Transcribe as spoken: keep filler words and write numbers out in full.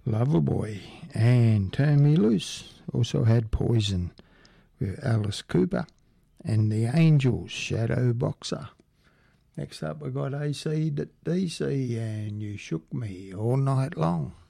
Loverboy and Turn Me Loose. Also had Poison with Alice Cooper and the Angels, Shadow Boxer. Next up we got A C D C and You Shook Me All Night Long.